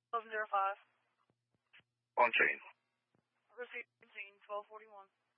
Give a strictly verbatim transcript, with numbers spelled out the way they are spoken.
eleven zero five. On chain. Received scene twelve forty-one.